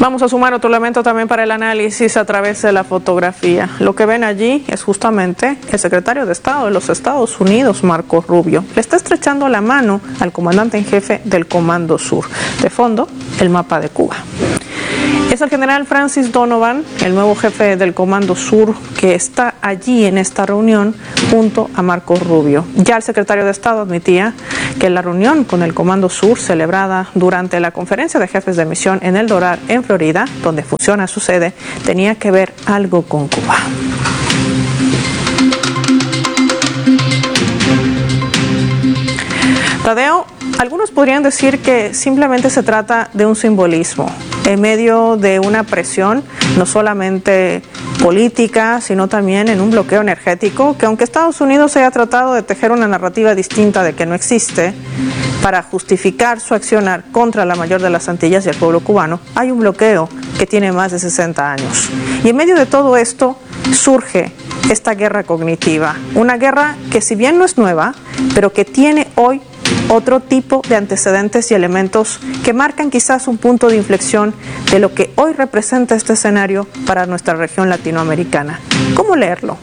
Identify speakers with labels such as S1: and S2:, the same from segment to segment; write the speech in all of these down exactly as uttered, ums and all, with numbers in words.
S1: Vamos a sumar otro elemento también para el análisis a través de la fotografía. Lo que ven allí es justamente el secretario de Estado de los Estados Unidos, Marco Rubio. Le está estrechando la mano al comandante en jefe del Comando Sur. De fondo, el mapa de Cuba. Es el general Francis Donovan, el nuevo jefe del Comando Sur, que está allí en esta reunión junto a Marco Rubio. Ya el secretario de Estado admitía que la reunión con el Comando Sur, celebrada durante la conferencia de jefes de misión en El Doral, en Florida, donde funciona su sede, tenía que ver algo con Cuba. Tadeo, algunos podrían decir que simplemente se trata de un simbolismo en medio de una presión no solamente política, sino también en un bloqueo energético que, aunque Estados Unidos haya tratado de tejer una narrativa distinta de que no existe para justificar su accionar contra la mayor de las Antillas y el pueblo cubano, hay un bloqueo que tiene más de sesenta años. Y en medio de todo esto surge esta guerra cognitiva, una guerra que, si bien no es nueva, pero que tiene hoy otro tipo de antecedentes y elementos que marcan quizás un punto de inflexión de lo que hoy representa este escenario para nuestra región latinoamericana. ¿Cómo leerlo?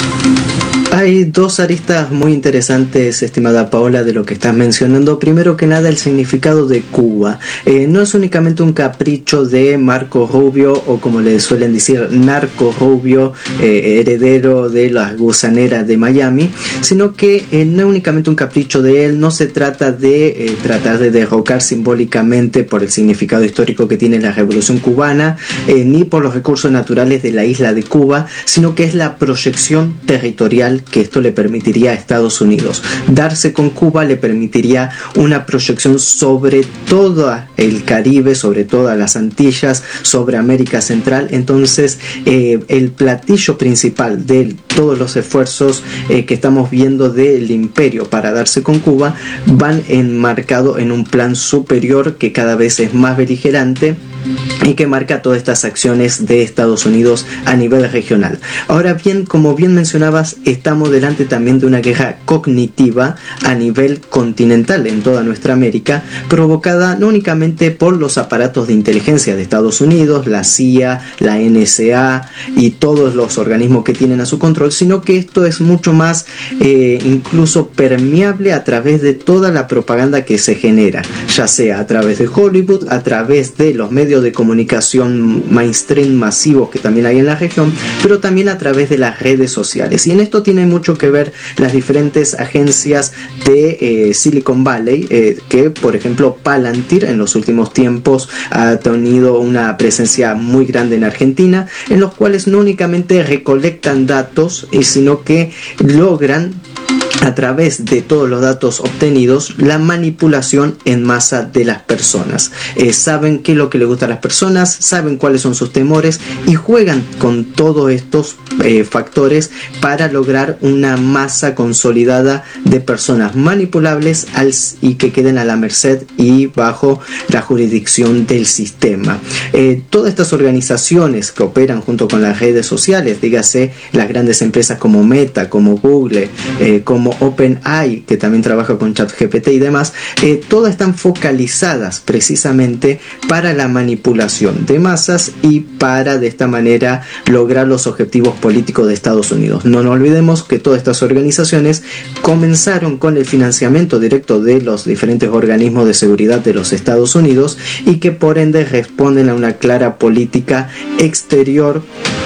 S2: Hay dos aristas muy interesantes, estimada Paola, de lo que estás mencionando. Primero que nada, el significado de Cuba. Eh, no es únicamente un capricho de Marco Rubio, o como le suelen decir, Narco Rubio, eh, heredero de las gusaneras de Miami, sino que eh, no es únicamente un capricho de él. No se trata de eh, tratar de derrocar simbólicamente por el significado histórico que tiene la Revolución Cubana, eh, ni por los recursos naturales de la isla de Cuba, sino que es la proyección territorial que esto le permitiría a Estados Unidos. Darse con Cuba le permitiría una proyección sobre todo el Caribe, sobre todas las Antillas, sobre América Central. Entonces, eh, el platillo principal de todos los esfuerzos eh, que estamos viendo del imperio para darse con Cuba van enmarcados en un plan superior que cada vez es más beligerante y que marca todas estas acciones de Estados Unidos a nivel regional. Ahora bien, como bien mencionabas, estamos delante también de una guerra cognitiva a nivel continental en toda nuestra América, provocada no únicamente por los aparatos de inteligencia de Estados Unidos, la C I A, la N S A y todos los organismos que tienen a su control, sino que esto es mucho más eh, incluso permeable a través de toda la propaganda que se genera, ya sea a través de Hollywood, a través de los medios de comunicación mainstream masivos que también hay en la región, pero también a través de las redes sociales. Y en esto tiene mucho que ver las diferentes agencias de eh, Silicon Valley, eh, que por ejemplo Palantir en los últimos tiempos ha tenido una presencia muy grande en Argentina, en los cuales no únicamente recolectan datos, eh, sino que logran, a través de todos los datos obtenidos, la manipulación en masa de las personas. Eh, saben qué es lo que les gusta a las personas, saben cuáles son sus temores y juegan con todos estos eh, factores para lograr una masa consolidada de personas manipulables al, y que queden a la merced y bajo la jurisdicción del sistema. Eh, todas estas organizaciones que operan junto con las redes sociales, dígase las grandes empresas como Meta, como Google, eh, como OpenAI, que también trabaja con ChatGPT y demás, eh, todas están focalizadas precisamente para la manipulación de masas y para de esta manera lograr los objetivos políticos de Estados Unidos. No nos olvidemos que todas estas organizaciones comenzaron con el financiamiento directo de los diferentes organismos de seguridad de los Estados Unidos y que por ende responden a una clara política exterior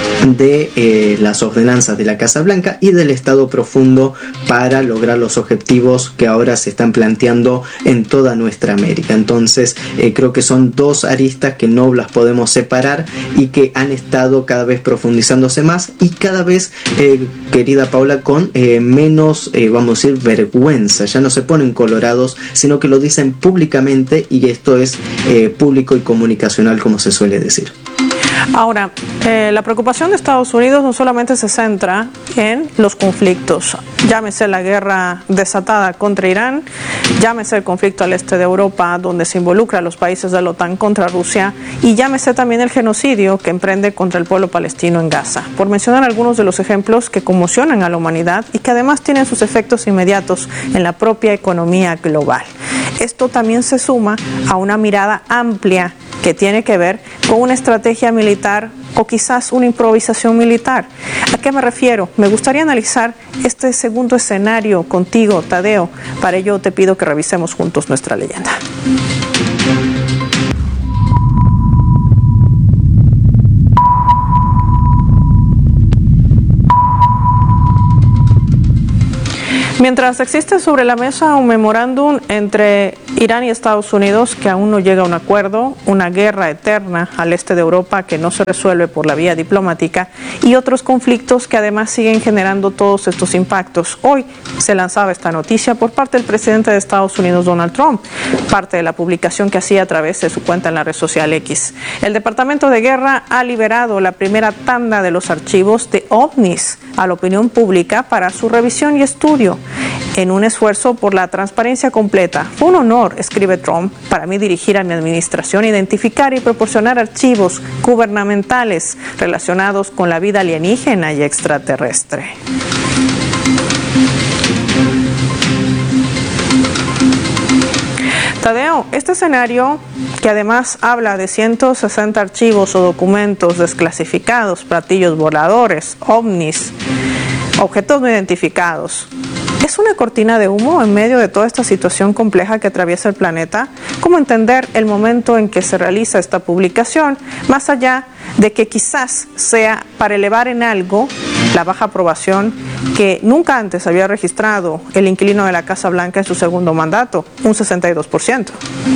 S2: de eh, las ordenanzas de la Casa Blanca y del Estado Profundo para lograr los objetivos que ahora se están planteando en toda nuestra América. Entonces eh, creo que son dos aristas que no las podemos separar y que han estado cada vez profundizándose más y cada vez, eh, querida Paula, con eh, menos, eh, vamos a decir, vergüenza. Ya no se ponen colorados, sino que lo dicen públicamente y esto es eh, público y comunicacional, como se suele decir.
S1: Ahora, eh, la preocupación de Estados Unidos no solamente se centra en los conflictos, llámese la guerra desatada contra Irán, llámese el conflicto al este de Europa, donde se involucra a los países de la OTAN contra Rusia, y llámese también el genocidio que emprende contra el pueblo palestino en Gaza, por mencionar algunos de los ejemplos que conmocionan a la humanidad y que además tienen sus efectos inmediatos en la propia economía global. Esto también se suma a una mirada amplia que tiene que ver con una estrategia militar o quizás una improvisación militar. ¿A qué me refiero? Me gustaría analizar este segundo escenario contigo, Tadeo. Para ello te pido que revisemos juntos nuestra leyenda. Mientras existe sobre la mesa un memorándum entre Irán y Estados Unidos que aún no llega a un acuerdo, una guerra eterna al este de Europa que no se resuelve por la vía diplomática y otros conflictos que además siguen generando todos estos impactos. Hoy se lanzaba esta noticia por parte del presidente de Estados Unidos, Donald Trump, parte de la publicación que hacía a través de su cuenta en la red social X. El Departamento de Guerra ha liberado la primera tanda de los archivos de ovnis a la opinión pública para su revisión y estudio, en un esfuerzo por la transparencia completa. Fue un honor, escribe Trump, para mí dirigir a mi administración, identificar y proporcionar archivos gubernamentales relacionados con la vida alienígena y extraterrestre. Tadeo, este escenario, que además habla de ciento sesenta archivos o documentos desclasificados, platillos voladores, ovnis, objetos no identificados, ¿es una cortina de humo en medio de toda esta situación compleja que atraviesa el planeta? ¿Cómo entender el momento en que se realiza esta publicación, más allá de que quizás sea para elevar en algo la baja aprobación que nunca antes había registrado el inquilino de la Casa Blanca en su segundo mandato, un sesenta y dos por ciento?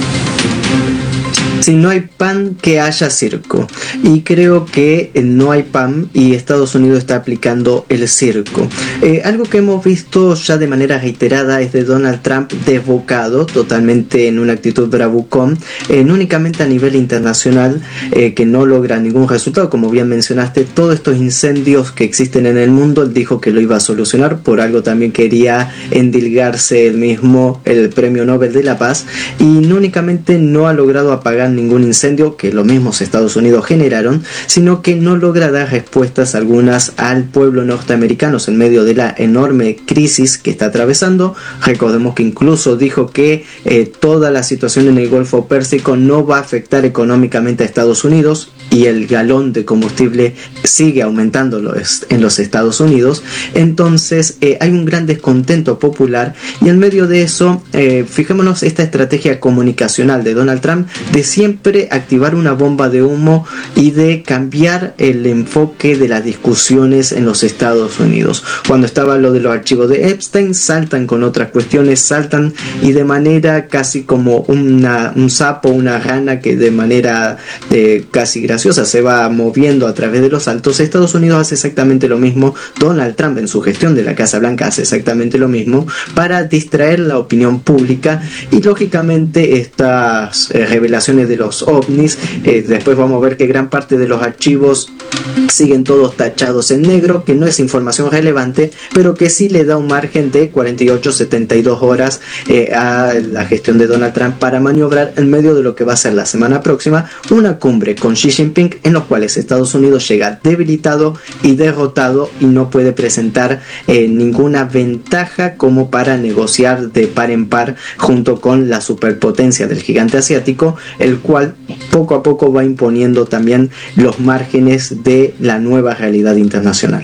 S2: Si no hay pan, que haya circo. Y creo que no hay pan y Estados Unidos está aplicando el circo. Eh, algo que hemos visto ya de manera reiterada es de Donald Trump desbocado, totalmente en una actitud bravucón, eh, no únicamente a nivel internacional, eh, que no logra ningún resultado. Como bien mencionaste, todos estos incendios que existen en el mundo, él dijo que lo iba a solucionar. Por algo también quería endilgarse él mismo el Premio Nobel de la Paz. Y no únicamente no ha logrado apagar ningún incendio que los mismos Estados Unidos generaron, sino que no logra dar respuestas algunas al pueblo norteamericano en medio de la enorme crisis que está atravesando. Recordemos que incluso dijo que eh, toda la situación en el Golfo Pérsico no va a afectar económicamente a Estados Unidos, y el galón de combustible sigue aumentando en los Estados Unidos. Entonces eh, hay un gran descontento popular, y en medio de eso eh, fijémonos esta estrategia comunicacional de Donald Trump de siempre activar una bomba de humo y de cambiar el enfoque de las discusiones en los Estados Unidos. Cuando estaba lo de los archivos de Epstein, saltan con otras cuestiones, saltan y de manera casi como una, un sapo, una rana que de manera eh, casi graciosa se va moviendo a través de los saltos. Estados Unidos hace exactamente lo mismo. Donald Trump en su gestión de la Casa Blanca hace exactamente lo mismo para distraer la opinión pública, y lógicamente estas eh, revelaciones de los ovnis, eh, después vamos a ver que gran parte de los archivos siguen todos tachados en negro, que no es información relevante, pero que sí le da un margen de cuarenta y ocho a setenta y dos horas eh, a la gestión de Donald Trump para maniobrar en medio de lo que va a ser la semana próxima una cumbre con Xi Jinping, en los cuales Estados Unidos llega debilitado y derrotado y no puede presentar eh, ninguna ventaja como para negociar de par en par junto con la superpotencia del gigante asiático, el cual poco a poco va imponiendo también los márgenes de la nueva realidad internacional.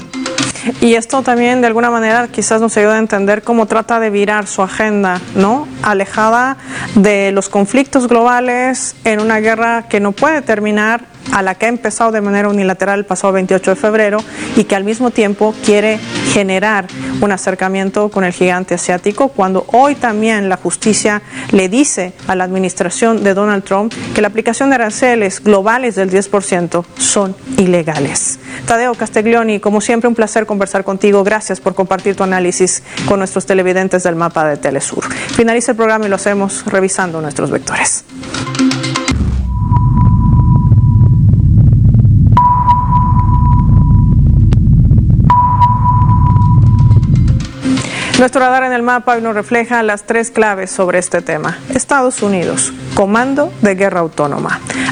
S1: Y esto también de alguna manera quizás nos ayuda a entender cómo trata de virar su agenda, ¿no? Alejada de los conflictos globales en una guerra que no puede terminar, a la que ha empezado de manera unilateral el pasado veintiocho de febrero, y que al mismo tiempo quiere generar un acercamiento con el gigante asiático, cuando hoy también la justicia le dice a la administración de Donald Trump que la aplicación de aranceles globales del diez por ciento son ilegales. Tadeo Castiglioni, como siempre un placer conversar contigo. Gracias por compartir tu análisis con nuestros televidentes del mapa de Telesur. Finaliza el programa y lo hacemos revisando nuestros vectores. Nuestro radar en el mapa hoy nos refleja las tres claves sobre este tema. Estados Unidos, comando de guerra autónoma.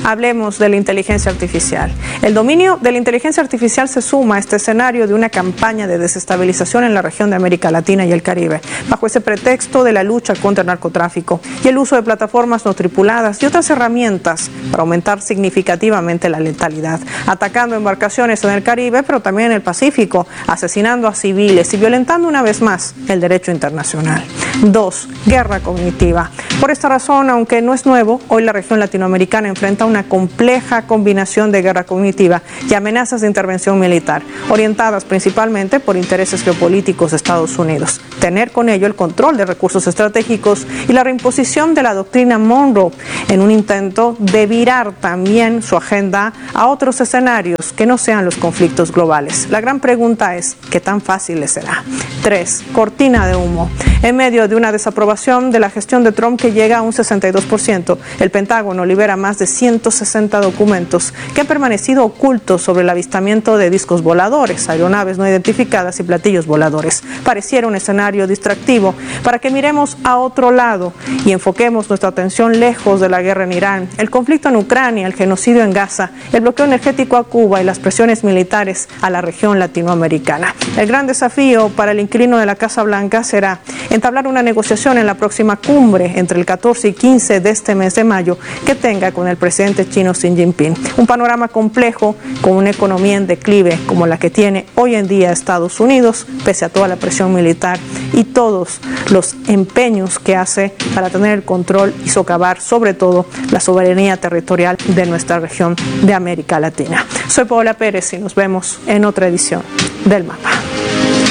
S1: Hablemos de la inteligencia artificial. El dominio de la inteligencia artificial se suma a este escenario de una campaña de desestabilización en la región de América Latina y el Caribe, bajo ese pretexto de la lucha contra el narcotráfico y el uso de plataformas no tripuladas y otras herramientas para aumentar significativamente la letalidad, atacando embarcaciones en el Caribe, pero también en el Pacífico, asesinando a civiles y violentando una vez más el derecho internacional. Dos, guerra cognitiva. Por esta razón, aunque no es nuevo, hoy la región latinoamericana enfrenta una compleja combinación de guerra cognitiva y amenazas de intervención militar, orientadas principalmente por intereses geopolíticos de Estados Unidos. Tener con ello el control de recursos estratégicos y la reimposición de la doctrina Monroe en un intento de virar también su agenda a otros escenarios que no sean los conflictos globales. La gran pregunta es, ¿qué tan fácil les será? Tres, cortina de humo. En medio de una desaprobación de la gestión de Trump que llega a un sesenta y dos por ciento, el Pentágono libera más de ciento sesenta documentos que han permanecido ocultos sobre el avistamiento de discos voladores, aeronaves no identificadas y platillos voladores. Pareciera un escenario distractivo para que miremos a otro lado y enfoquemos nuestra atención lejos de la guerra en Irán, el conflicto en Ucrania, el genocidio en Gaza, el bloqueo energético a Cuba y las presiones militares a la región latinoamericana. El gran desafío para el inquilino de la Casa Blanca será entablar una negociación en la próxima cumbre entre el catorce y quince de este mes de mayo que tenga con el presidente chino Xi Jinping. Un panorama complejo con una economía en declive como la que tiene hoy en día Estados Unidos, pese a toda la presión militar y todos los empeños que hace para tener el control y socavar sobre todo la soberanía territorial de nuestra región de América Latina. Soy Paola Pérez y nos vemos en otra edición del Mapa.